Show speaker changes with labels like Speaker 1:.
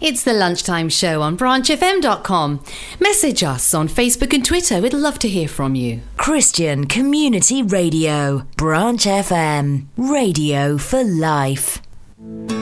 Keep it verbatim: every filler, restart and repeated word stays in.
Speaker 1: It's the Lunchtime Show on branch f m dot com. Message us on Facebook and Twitter. We'd love to hear from you.
Speaker 2: Christian Community Radio. Branch F M. Radio for life.